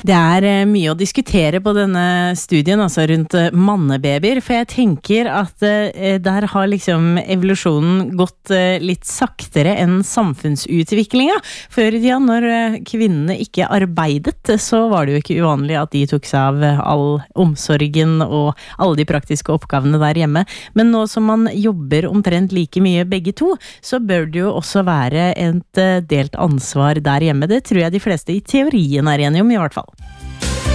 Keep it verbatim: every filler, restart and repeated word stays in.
Det er eh, mye å diskutere på denne studien, altså rundt eh, mannebabyer, for jeg tenker at eh, der har liksom evolusjonen gått eh, litt saktere enn samfunnsutviklinga. Før i tida, når eh, kvinnene ikke arbeidet, så var det jo ikke uvanlig at de tok seg av eh, all omsorgen og alle de praktiske oppgavene der hjemme. Men nå som man jobber omtrent like mye begge to, så bør det jo også være et eh, delt ansvar der hjemme. Det tror jeg de fleste i teorien er enige om i hvert fall.